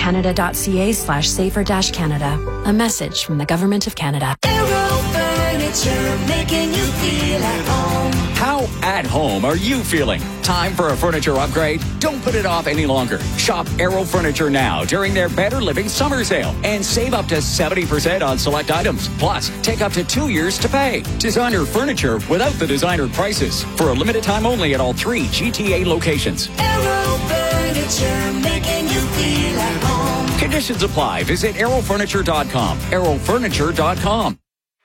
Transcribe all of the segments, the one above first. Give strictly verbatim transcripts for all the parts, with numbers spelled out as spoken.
canada.ca slash safer dash Canada. A message from the Government of Canada. Aero Furniture, making you feel at home. How at home are you feeling? Time for a furniture upgrade? Don't put it off any longer. Shop Aero Furniture now during their Better Living Summer Sale and save up to seventy percent on select items. Plus, take up to two years to pay. Designer furniture without the designer prices. For a limited time only at all three G T A locations. Aero Furniture, making you feel at home. Conditions apply. Visit aero furniture dot com. aero furniture dot com.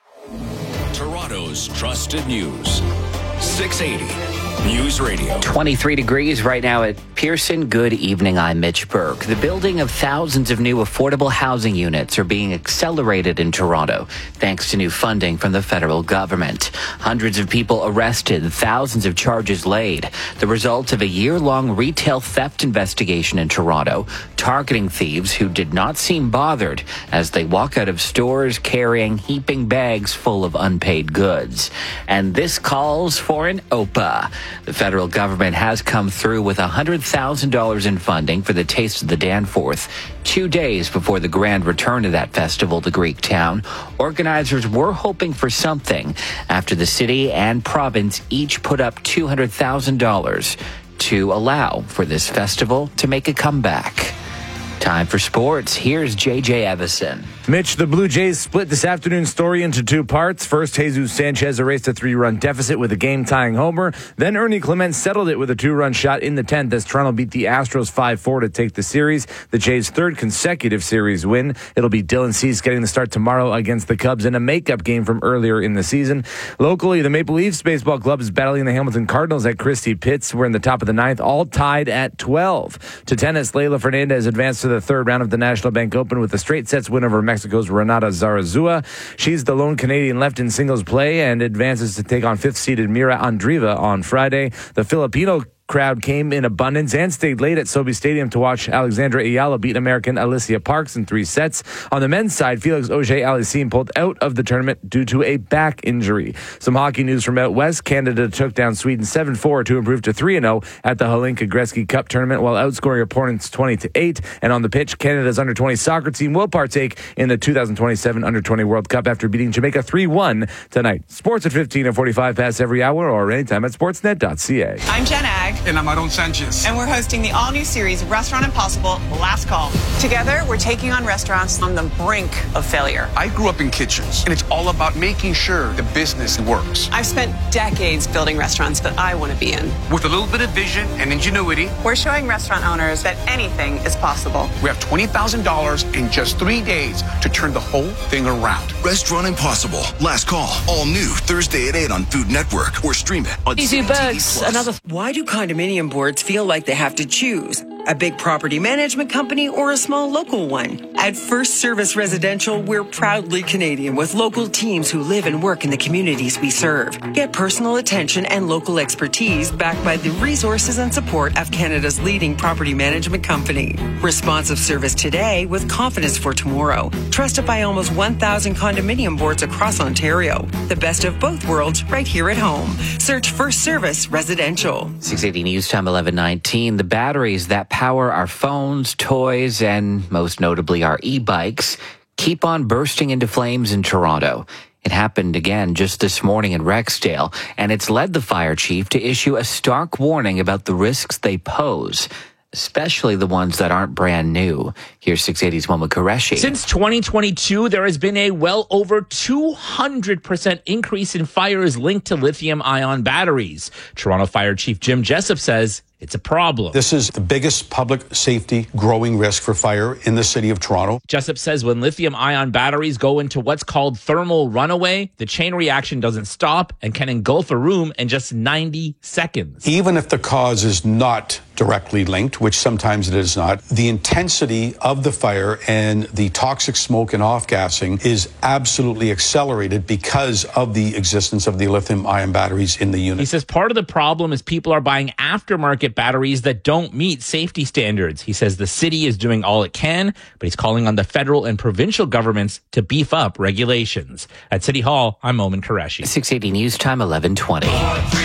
Toronto's trusted news. six eighty News Radio. twenty-three degrees right now at Pearson. Good evening. I'm Mitch Burke. The building of thousands of new affordable housing units are being accelerated in Toronto thanks to new funding from the federal government. Hundreds of people arrested, thousands of charges laid. The result of a year-long retail theft investigation in Toronto, targeting thieves who did not seem bothered as they walk out of stores carrying heaping bags full of unpaid goods. And this calls for an O P A. The federal government has come through with one hundred thousand dollars in funding for the Taste of the Danforth. Two days before the grand return of that festival to Greek town, organizers were hoping for something after the city and province each put up two hundred thousand dollars to allow for this festival to make a comeback. Time for sports. Here's J J Evison. Mitch, the Blue Jays split this afternoon's story into two parts. First, Jesus Sanchez erased a three-run deficit with a game-tying homer. Then Ernie Clement settled it with a two-run shot in the tenth as Toronto beat the Astros five four to take the series. The Jays' third consecutive series win. It'll be Dylan Cease getting the start tomorrow against the Cubs in a makeup game from earlier in the season. Locally, the Maple Leafs baseball club is battling the Hamilton Cardinals at Christie Pitts. We're in the top of the ninth, all tied at twelve. To tennis, Leylah Fernandez advanced to the third round of the National Bank Open with a straight sets win over Mexico's Renata Zarazua. She's the lone Canadian left in singles play and advances to take on fifth-seeded Mira Andreeva on Friday. The Filipino crowd came in abundance and stayed late at Sobe Stadium to watch Alexandra Ayala beat American Alicia Parks in three sets. On the men's side, Felix Auger-Aliassime pulled out of the tournament due to a back injury. Some hockey news from out west. Canada took down Sweden seven four to improve to three and oh at the Hlinka Gretzky Cup tournament while outscoring opponents twenty to eight. And on the pitch, Canada's under twenty soccer team will partake in the two thousand twenty-seven under twenty World Cup after beating Jamaica three one tonight. Sports at fifteen and forty-five past every hour or anytime at sportsnet dot c a. I'm Jen Ag. And I'm Aaron Sanchez. And we're hosting the all-new series Restaurant Impossible, Last Call. Together, we're taking on restaurants on the brink of failure. I grew up in kitchens, and it's all about making sure the business works. I've spent decades building restaurants that I want to be in. With a little bit of vision and ingenuity, we're showing restaurant owners that anything is possible. We have twenty thousand dollars in just three days to turn the whole thing around. Restaurant Impossible, Last Call, all new Thursday at eight on Food Network or stream it on Easy Bugs, another. Why do condominium boards feel like they have to choose? A big property management company or a small local one? At First Service Residential, we're proudly Canadian with local teams who live and work in the communities we serve. Get personal attention and local expertise backed by the resources and support of Canada's leading property management company. Responsive service today with confidence for tomorrow. Trusted by almost one thousand condominium boards across Ontario. The best of both worlds right here at home. Search First Service Residential. six eighty News Time, eleven nineteen. The batteries that power our phones, toys, and most notably our e-bikes keep on bursting into flames in Toronto. It happened again just this morning in Rexdale, and it's led the fire chief to issue a stark warning about the risks they pose, especially the ones that aren't brand new. Here's six eighty's Momo Qureshi. Since twenty twenty-two, there has been a well over two hundred percent increase in fires linked to lithium-ion batteries. Toronto Fire Chief Jim Jessup says it's a problem. This is the biggest public safety growing risk for fire in the city of Toronto. Jessup says when lithium-ion batteries go into what's called thermal runaway, the chain reaction doesn't stop and can engulf a room in just ninety seconds. Even if the cause is not directly linked, which sometimes it is not, the intensity of the fire and the toxic smoke and off-gassing is absolutely accelerated because of the existence of the lithium-ion batteries in the unit. He says part of the problem is people are buying aftermarket batteries that don't meet safety standards. He says the city is doing all it can, but he's calling on the federal and provincial governments to beef up regulations. At City Hall, I'm Momin Qureshi. six eighty News Time, eleven twenty.